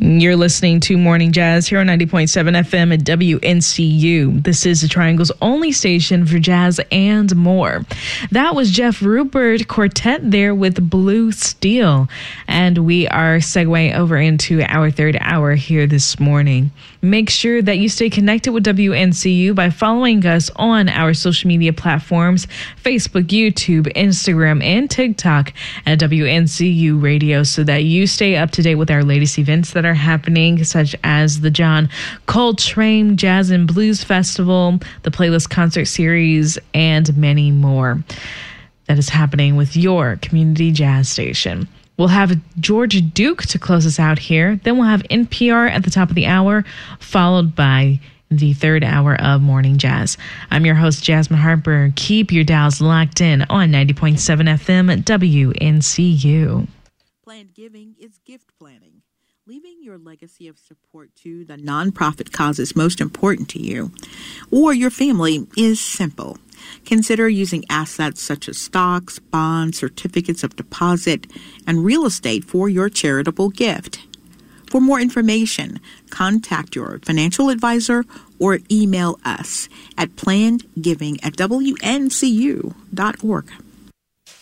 You're listening to Morning Jazz here on 90.7 FM at WNCU. This is the Triangle's only station for jazz and more. That was Jeff Rupert Quartet there with Blue Steel. And we are segueing over into our third hour here this morning. Make sure that you stay connected with WNCU by following us on our social media platforms, Facebook, YouTube, Instagram, and TikTok at WNCU Radio, so that you stay up to date with our latest events that are happening, such as the John Coltrane Jazz and Blues Festival, the Playlist Concert Series, and many more that is happening with your community jazz station. We'll have George Duke to close us out here. Then we'll have NPR at the top of the hour, followed by the third hour of Morning Jazz. I'm your host, Jasmine Harper. Keep your dials locked in on 90.7 FM at WNCU. Planned giving is gift planning. Leaving your legacy of support to the nonprofit causes most important to you or your family is simple. Consider using assets such as stocks, bonds, certificates of deposit, and real estate for your charitable gift. For more information, contact your financial advisor or email us at plannedgiving@WNCU.org.